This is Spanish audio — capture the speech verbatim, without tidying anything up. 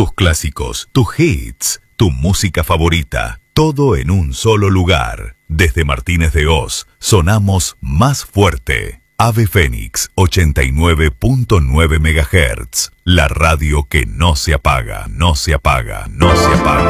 Tus clásicos, tus hits, tu música favorita, todo en un solo lugar. Desde Martínez de Hoz, sonamos más fuerte. Ave Fénix ochenta y nueve punto nueve megahertz. La radio que no se apaga, no se apaga, no se apaga.